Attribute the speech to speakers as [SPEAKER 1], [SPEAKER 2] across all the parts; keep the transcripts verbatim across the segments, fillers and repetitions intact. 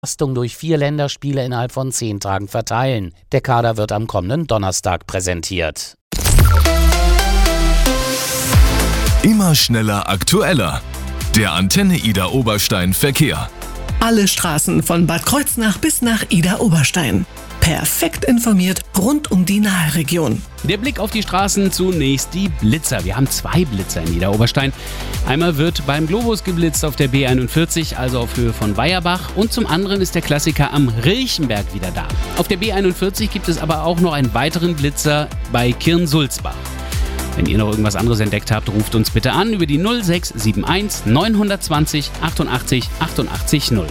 [SPEAKER 1] Belastung durch vier Länderspiele innerhalb von zehn Tagen verteilen. Der Kader wird am kommenden Donnerstag präsentiert.
[SPEAKER 2] Immer schneller, aktueller. Der Antenne Idar Oberstein Verkehr.
[SPEAKER 3] Alle Straßen von Bad Kreuznach bis nach Idar Oberstein. Perfekt informiert rund um die Nahregion.
[SPEAKER 4] Der Blick auf die Straßen, zunächst die Blitzer. Wir haben zwei Blitzer in Idar Oberstein. Einmal wird beim Globus geblitzt auf der B einundvierzig, also auf Höhe von Weierbach. Und zum anderen ist der Klassiker am Rilchenberg wieder da. Auf der B einundvierzig gibt es aber auch noch einen weiteren Blitzer bei Kirn-Sulzbach. Wenn ihr noch irgendwas anderes entdeckt habt, ruft uns bitte an über die null sechs sieben eins neun zwei null achtundachtzig achtundachtzig null.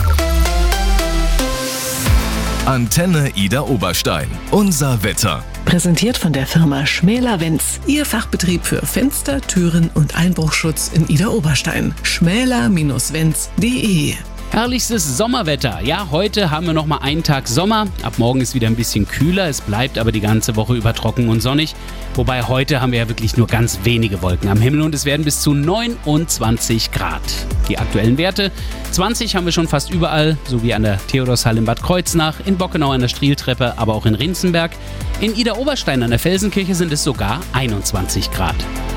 [SPEAKER 2] Antenne Idar Oberstein. Unser Wetter.
[SPEAKER 3] Präsentiert von der Firma Schmäler-Wenz. Ihr Fachbetrieb für Fenster, Türen und Einbruchschutz in Idar Oberstein. schmäler Bindestrich wenz punkt de.
[SPEAKER 4] Herrlichstes Sommerwetter. Ja, heute haben wir noch mal einen Tag Sommer. Ab morgen ist wieder ein bisschen kühler. Es bleibt aber die ganze Woche über trocken und sonnig. Wobei heute haben wir ja wirklich nur ganz wenige Wolken am Himmel und es werden bis zu neunundzwanzig Grad. Die aktuellen Werte: zwanzig haben wir schon fast überall, so wie an der Theodorshalle in Bad Kreuznach, in Bockenau an der Strieltreppe, aber auch in Rinzenberg. In Idar Oberstein an der Felsenkirche sind es sogar einundzwanzig Grad.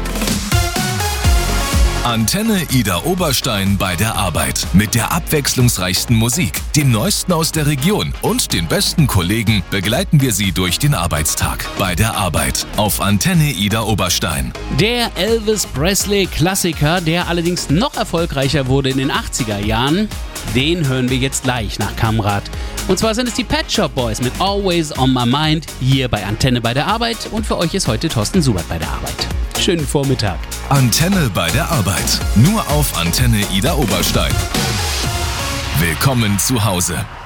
[SPEAKER 2] Antenne Idar Oberstein bei der Arbeit. Mit der abwechslungsreichsten Musik, dem Neuesten aus der Region und den besten Kollegen begleiten wir Sie durch den Arbeitstag. Bei der Arbeit auf Antenne Idar Oberstein.
[SPEAKER 4] Der Elvis Presley Klassiker, der allerdings noch erfolgreicher wurde in den achtziger Jahren, den hören wir jetzt gleich nach Kamrat. Und zwar sind es die Pet Shop Boys mit Always on My Mind hier bei Antenne bei der Arbeit. Und für euch ist heute Thorsten Subert bei der Arbeit. Schönen Vormittag.
[SPEAKER 2] Antenne bei der Arbeit. Nur auf Antenne Idar Oberstein. Willkommen zu Hause.